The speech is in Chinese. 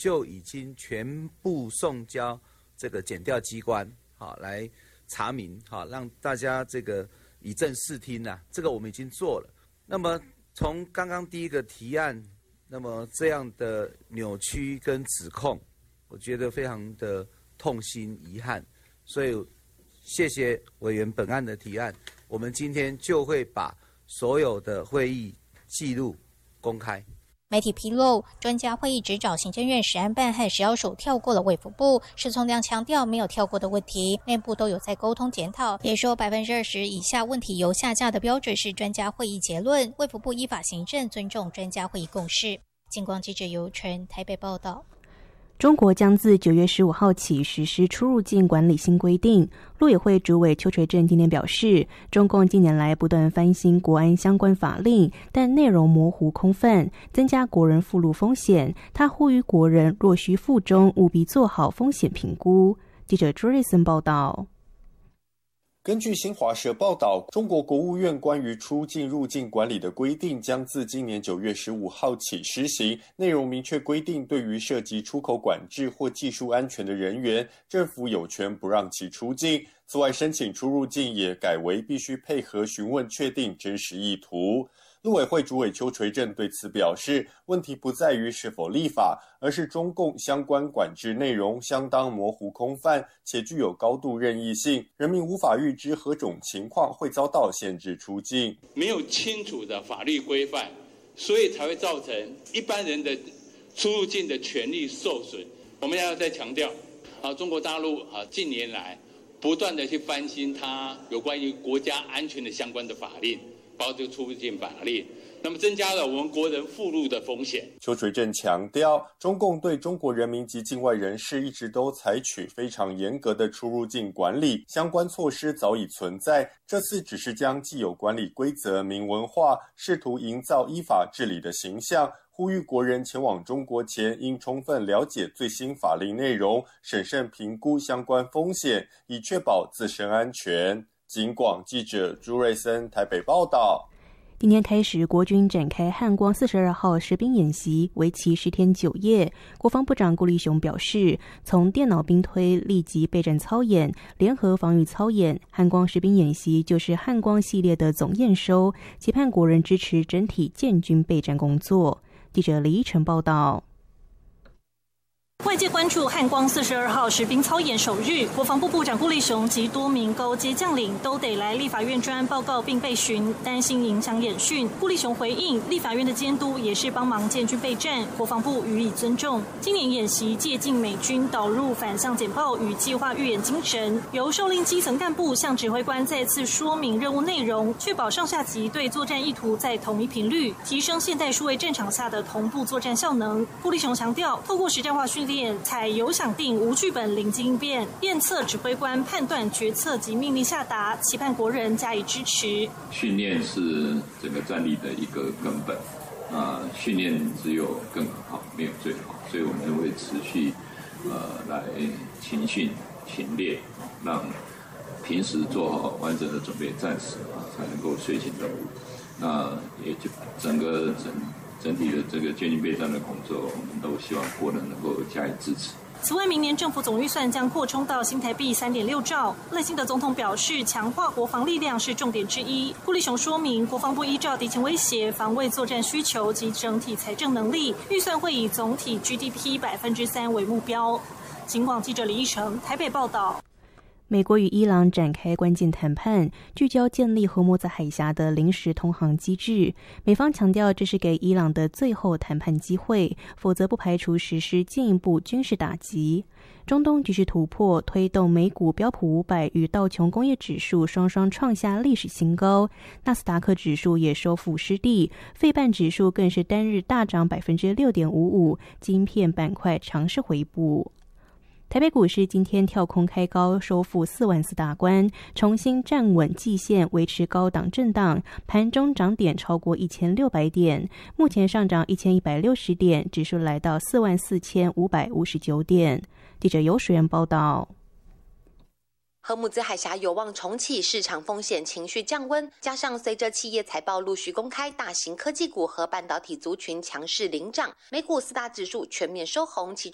就已经全部送交这个检调机关，好来查明，好让大家这个以正视听呐，这个我们已经做了。那么从刚刚第一个提案，那么这样的扭曲跟指控，我觉得非常的痛心遗憾，所以谢谢委员本案的提案，我们今天就会把所有的会议记录公开。 媒体披露，专家会议只找行政院食安办和食药署跳过了卫福部，施聪亮强调没有跳过的问题，内部都有在沟通检讨，也说20%以下问题由下架的标准是专家会议结论，卫福部依法行政，尊重专家会议共识。金光记者尤纯台北报道。 中国将自9月15号起实施出入境管理新规定。陆委会主委邱垂正今天表示，中共近年来不断翻新国安相关法令，但内容模糊空泛，增加国人附录风险。他呼吁国人若需附中，务必做好风险评估。记者朱瑞森报道。 根据新华社报道，中国国务院关于出境入境管理的规定将自今年9月15号起施行，内容明确规定，对于涉及出口管制或技术安全的人员，政府有权不让其出境。此外，申请出入境也改为必须配合询问确定真实意图。陆委会主委邱垂正对此表示，问题不在于是否立法，而是中共相关管制内容相当模糊空泛，且具有高度任意性，人民无法预知何种情况会遭到限制出境。 没有清楚的法律规范，所以才会造成一般人的出入境的权利受损。我们要再强调，中国大陆近年来不断的去翻新它有关于国家安全的相关的法令，包括出入境法令，那么增加了我们国人附录的风险。 邱垂正强调，中共对中国人民及境外人士一直都采取非常严格的出入境管理，相关措施早已存在，这次只是将既有管理规则明文化，试图营造依法治理的形象，呼吁国人前往中国前应充分了解最新法令内容，审慎评估相关风险，以确保自身安全。警广记者朱瑞森台北报道。 今天开始，国军展开汉光42号实兵演习，为期10天9夜。国防部长顾立雄表示，从电脑兵推、立即备战操演、联合防御操演，汉光实兵演习就是汉光系列的总验收，期盼国人支持整体建军备战工作。记者李依晨报道。 外界关注汉光42号实兵操演首日，国防部部长顾立雄及多名高阶将领都得来立法院专案报告并备询，担心影响演训。顾立雄回应，立法院的监督也是帮忙建军备战，国防部予以尊重。今年演习借鉴美军导入反向简报与计划预演精神，由受令基层干部向指挥官再次说明任务内容，确保上下级对作战意图在同一频率，提升现代数位战场下的同步作战效能。顾立雄强调，透过实战化训练，采有想定无剧本临机应变，验测指挥官判断决策及命令下达，期盼国人加以支持。 训练是整个战力的一个根本，训练只有更好，没有最好，所以我们会持续来勤训勤练，让平时做好完整的准备战时才能够遂行任务。那也就整体的这个建军备战的工作，我们都希望国人能够加以支持。 此外，明年政府总预算将扩充到新台币3.6兆。赖清德总统表示，强化国防力量是重点之一。顾立雄说明，国防部依照敌情威胁、防卫作战需求及整体财政能力，预算会以总体 GDP 3%为目标。警广记者李义成台北报道。 美国与伊朗展开关键谈判，聚焦建立荷姆兹海峡的临时通航机制。美方强调，这是给伊朗的最后谈判机会，否则不排除实施进一步军事打击。中东局势突破，推动美股标普500与道琼工业指数双双创下历史新高，纳斯达克指数也收复失地，费半指数更是单日大涨 6.55%， 晶片板块强势回补。台北股市今天跳空开高，收复44000大关，重新站稳季线，维持高档震荡，盘中涨点超过1600点，目前上涨1160点，指数来到44559点。记者尤水源报道。 荷姆兹海峡有望重启，市场风险情绪降温，加上随着企业财报陆续公开，大型科技股和半导体族群强势领涨，美股4大指数全面收红，其中